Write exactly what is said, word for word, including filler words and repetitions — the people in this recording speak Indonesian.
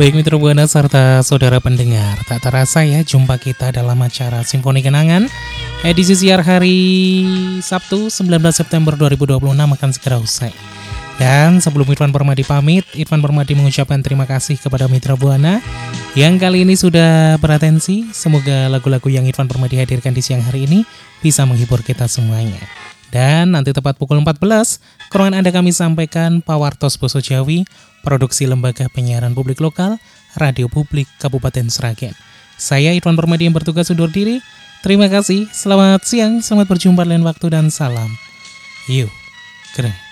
Baik Mitra Buana serta saudara pendengar, tak terasa ya jumpa kita dalam acara Simfoni Kenangan edisi siar hari Sabtu sembilan belas September dua ribu dua puluh enam akan segera usai. Dan sebelum Irfan Permadi pamit, Irfan Permadi mengucapkan terima kasih kepada Mitra Buana yang kali ini sudah beratensi. Semoga lagu-lagu yang Irfan Permadi hadirkan di siang hari ini bisa menghibur kita semuanya. Dan nanti tepat pukul empat belas, keruangan Anda kami sampaikan Pawartos Boso Jawi, produksi Lembaga Penyiaran Publik Lokal, Radio Publik Kabupaten Sragen. Saya Irfan Permadi yang bertugas undur diri. Terima kasih, selamat siang, selamat berjumpa lain waktu dan salam. Yuk, keren.